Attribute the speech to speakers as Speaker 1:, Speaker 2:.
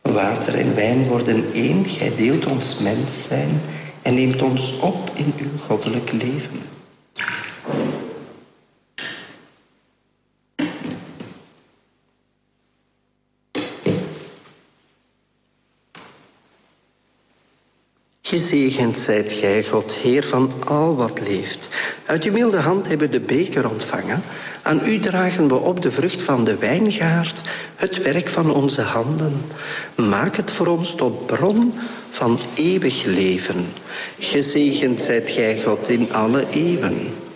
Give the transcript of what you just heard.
Speaker 1: Water en wijn worden één, gij deelt ons mens zijn en neemt ons op in uw goddelijk leven. Gezegend zijt gij, God, Heer van al wat leeft. Uit uw milde hand hebben we de beker ontvangen. Aan u dragen we op de vrucht van de wijngaard, het werk van onze handen. Maak het voor ons tot bron van eeuwig leven. Gezegend zijt gij, God, in alle eeuwen.